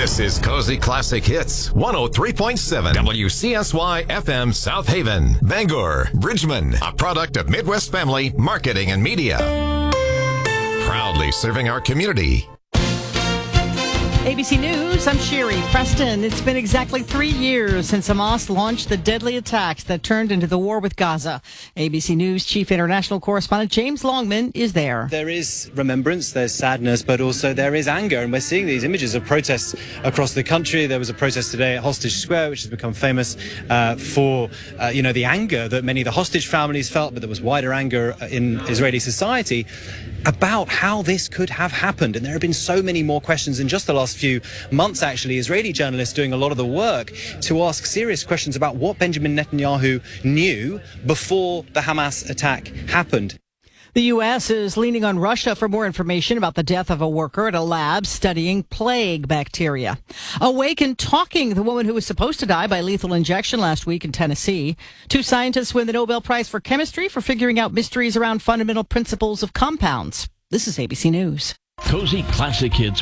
This is Cozy Classic Hits 103.7 WCSY FM South Haven, Bangor, Bridgman, a product of Midwest Family Marketing and Media. Proudly serving our community. ABC News, I'm Sherry Preston. It's been exactly 3 years since Hamas launched the deadly attacks that turned into the war with Gaza. ABC News Chief International Correspondent James Longman is there. There is remembrance, there's sadness, but also there is anger. And we're seeing these images of protests across the country. There was a protest today at Hostage Square, which has become famous for the anger that many of the hostage families felt, but there was wider anger in Israeli society about how this could have happened. And there have been so many more questions in just the last few months, actually. Israeli journalists doing a lot of the work to ask serious questions about what Benjamin Netanyahu knew before the Hamas attack happened. The U.S. is leaning on Russia for more information about the death of a worker at a lab studying plague bacteria. Awake and talking, the woman who was supposed to die by lethal injection last week in Tennessee. 2 scientists win the Nobel Prize for Chemistry for figuring out mysteries around fundamental principles of compounds. This is ABC News. Cozy Classic Hits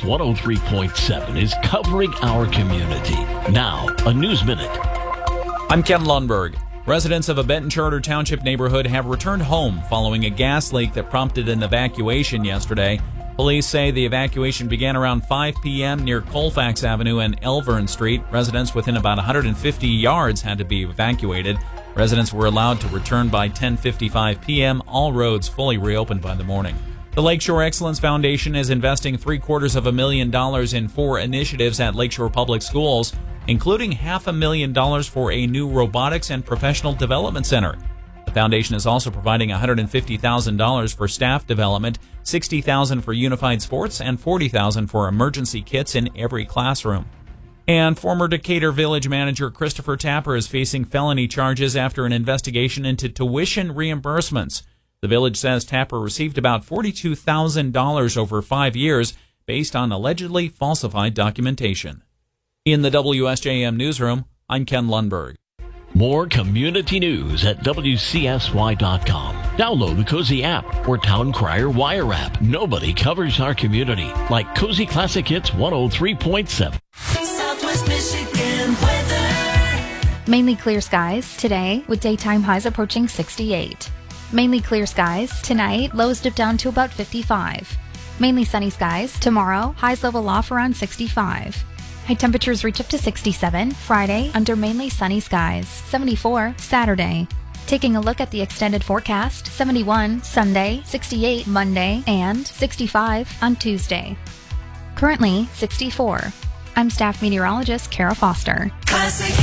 103.7 is covering our community. Now, a News Minute. I'm Ken Lundberg. Residents of a Benton Charter Township neighborhood have returned home following a gas leak that prompted an evacuation yesterday. Police say the evacuation began around 5 p.m. near Colfax Avenue and Elvern Street. Residents within about 150 yards had to be evacuated. Residents were allowed to return by 10:55 p.m. All roads fully reopened by the morning. The Lakeshore Excellence Foundation is investing $750,000 in 4 initiatives at Lakeshore Public Schools, including $500,000 for a new robotics and professional development center. The foundation is also providing $150,000 for staff development, $60,000 for unified sports, and $40,000 for emergency kits in every classroom. And former Decatur Village manager Christopher Tapper is facing felony charges after an investigation into tuition reimbursements. The village says Tapper received about $42,000 over 5 years based on allegedly falsified documentation. In the WSJM newsroom, I'm Ken Lundberg. More community news at WCSY.com. Download the Cozy app or Town Crier Wire app. Nobody covers our community like Cozy Classic Hits 103.7. Southwest Michigan weather. Mainly clear skies today with daytime highs approaching 68. Mainly clear skies tonight, lows dip down to about 55. Mainly sunny skies tomorrow, highs level off around 65. High temperatures reach up to 67 Friday under mainly sunny skies, 74 Saturday. Taking a look at the extended forecast, 71 Sunday, 68 Monday, and 65 on Tuesday. Currently 64. I'm staff meteorologist Kara Foster. Classic